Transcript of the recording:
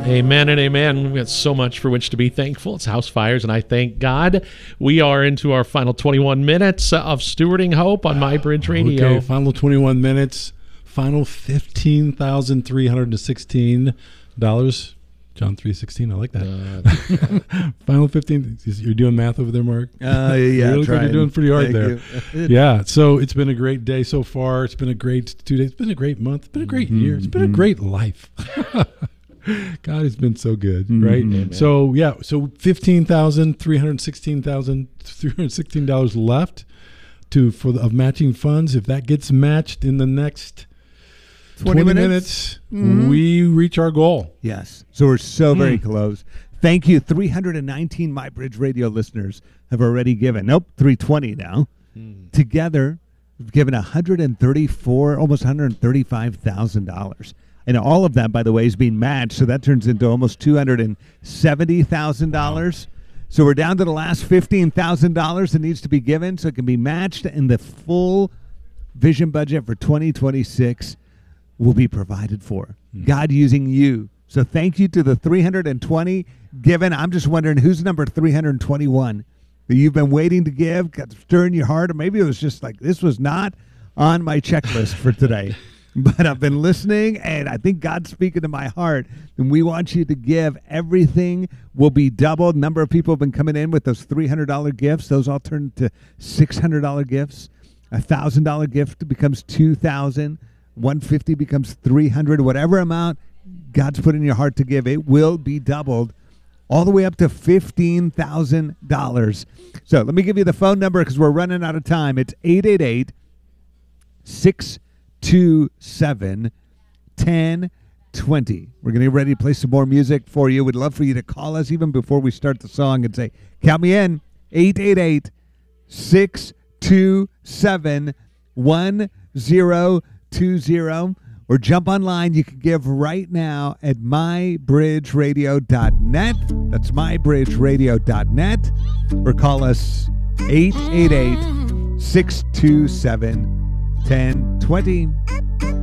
Amen and amen. We've got so much for which to be thankful. It's house fires, and I thank God. We are into our final 21 minutes of Stewarding Hope on MyBridge Radio. Okay, final 21 minutes. Final $15,316. John 3:16. I like that. Final 15. You're doing math over there, Mark? Yeah, you look like you're doing pretty hard Thank there. Yeah. So it's been a great day so far. It's been a great 2 days. It's been a great month. It's been a great year. It's been a great life. God has been so good, right? Amen. So yeah, so $15,316 left of matching funds. If that gets matched in the next 20 minutes, we reach our goal. Yes. So we're so very close. Thank you. 319 MyBridge Radio listeners have already given. Nope, 320 now. Together, we've given $134, almost $135,000. And all of that, by the way, is being matched, so that turns into almost $270,000. So we're down to the last $15,000 that needs to be given, so it can be matched, and the full vision budget for 2026 will be provided for. God using you. So thank you to the 320 given. I'm just wondering who's number 321 that you've been waiting to give, stirring your heart, or maybe it was just like, this was not on my checklist for today. But I've been listening, and I think God's speaking to my heart, and we want you to give. Everything will be doubled. Number of people have been coming in with those $300 gifts. Those all turn to $600 gifts. $1,000 gift becomes $2,000. $150 becomes $300. Whatever amount God's put in your heart to give, it will be doubled all the way up to $15,000. So let me give you the phone number because we're running out of time. It's 888-627-1020. We're going to get ready to play some more music for you. We'd love for you to call us even before we start the song and say, count me in, 888-627-1020, or jump online. You can give right now at mybridgeradio.net. That's mybridgeradio.net, or call us 888-627-1020.